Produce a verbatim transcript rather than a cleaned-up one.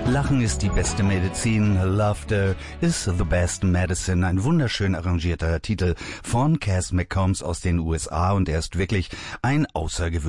Lachen ist die beste Medizin, Laughter is the best medicine. Ein wunderschön arrangierter Titel von Cass McCombs aus den U S A und er ist wirklich ein außergewöhnlicher